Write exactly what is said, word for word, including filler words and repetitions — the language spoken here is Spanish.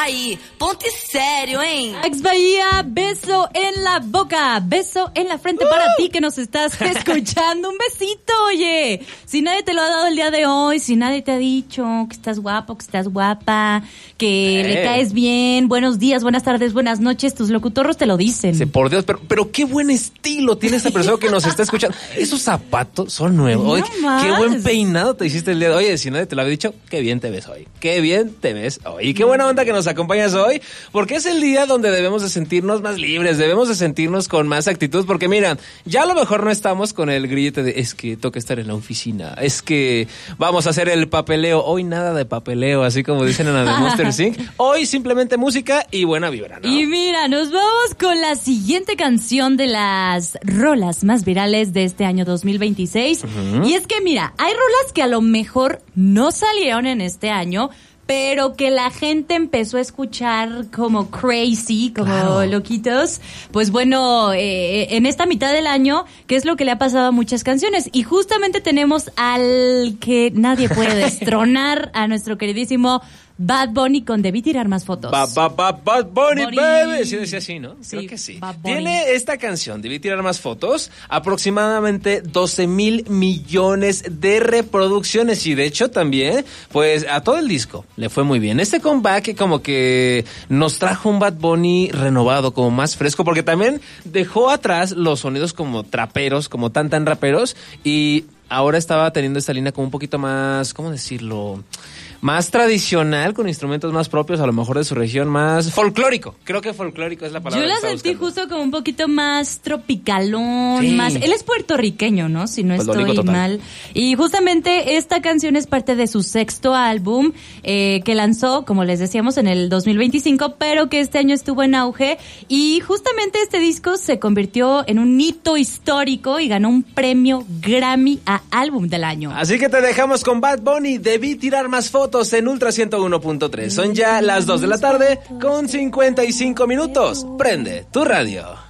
Aí, ponte sério, hein? Ax Bahía, beso en la boca, beso en la frente uh. para ti que nos estás escuchando. Un besito, oye. Si nadie te lo ha dado el día de hoy, si nadie te ha dicho que estás guapo, que estás guapa, que eh. le caes bien, buenos días, buenas tardes, buenas noches, tus locutorros te lo dicen. Sí, por Dios, pero, pero qué buen estilo tiene esta persona que nos está escuchando. Esos zapatos son nuevos. Oye, no qué buen peinado te hiciste el día de hoy. Oye, si nadie te lo había dicho, qué bien te ves hoy. Qué bien te ves hoy. Y qué buena onda que nos acompañas hoy, porque es el día donde debemos de sentirnos más libres, debemos de sentirnos con más actitud, porque mira, ya a lo mejor no estamos con el grillete de es que toca estar en la oficina, es que vamos a hacer el papeleo. Hoy nada de papeleo, así como dicen en la de Monster incorporated. Hoy simplemente música y buena vibra, ¿no? Y mira, nos vamos con la siguiente canción de las rolas más virales de este año dos mil veintiséis. Uh-huh. Y es que mira, hay rolas que a lo mejor no salieron en este año, pero que la gente empezó a escuchar como crazy, como claro. loquitos. Pues bueno, eh, en esta mitad del año, ¿qué es lo que le ha pasado a muchas canciones? Y justamente tenemos al que nadie puede destronar, a nuestro queridísimo Bad Bunny con Debí tirar más fotos. Ba, ba, ba, Bad Bunny, Bunny, baby. Sí decía así, ¿no? Sí, creo que sí. Tiene esta canción, Debí tirar más fotos, aproximadamente doce mil millones de reproducciones. Y de hecho también, pues a todo el disco le fue muy bien. Este comeback como que nos trajo un Bad Bunny renovado, como más fresco, porque también dejó atrás los sonidos como traperos, como tan tan raperos, y ahora estaba teniendo esta línea como un poquito más, ¿cómo decirlo?, más tradicional, con instrumentos más propios, a lo mejor de su región, más folclórico. Creo que folclórico es la palabra. Yo la que sentí buscando. justo como un poquito más tropicalón, sí. más... Él es puertorriqueño, ¿no? Si no pues estoy mal. Y justamente esta canción es parte de su sexto álbum, eh, que lanzó, como les decíamos, en el dos mil veinticinco, pero que este año estuvo en auge. Y justamente este disco se convirtió en un hito histórico y ganó un premio Grammy a Álbum del Año. Así que te dejamos con Bad Bunny, Debí tirar más fotos, en Ultra ciento uno punto tres. Son ya las dos de la tarde con cincuenta y cinco minutos. Prende tu radio.